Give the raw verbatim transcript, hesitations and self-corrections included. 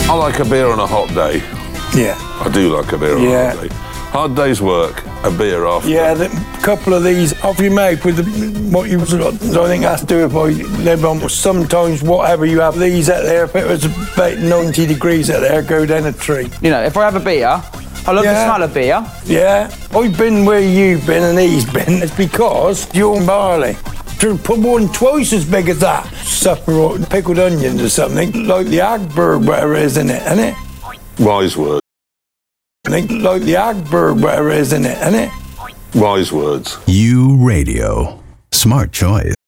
I like a beer on a hot day. Yeah. I do like a beer on Yeah. a hot day. Hard day's work, a beer after. Yeah, the couple of these off your mouth with the, what you, I think that's do if I live on. Sometimes whatever you have, these out there, if it was about ninety degrees out there, go down a tree. You know, if I have a beer, I love Yeah. the smell of beer. Yeah, I've been where you've been and he's been. It's because you're barley. To put one twice as big as that. Supper or pickled onions or something, like the Agberg, whatever it is in it, isn't it? Wise words. I think like the Agberg, whatever it is in it, isn't it? Wise words. U Radio. Smart choice.